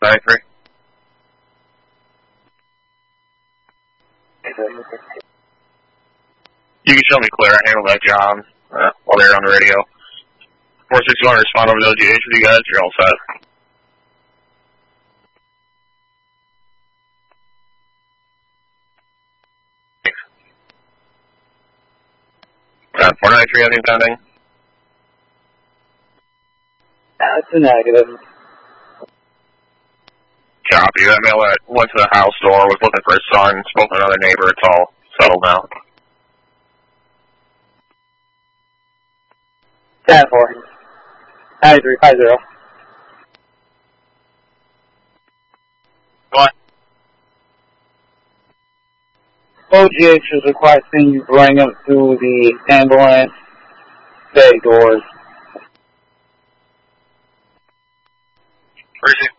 93. You can show me clear. I handle that job while they're on the radio. 461, respond over to LGH with you guys. You're all set. 493, anything pending? That's a negative. Copy. That male went to the house door, was looking for his son, spoke to another neighbor. It's all settled now. 10-4. 9350. What? OGH is requesting you bring him to the ambulance bay doors. Where is he?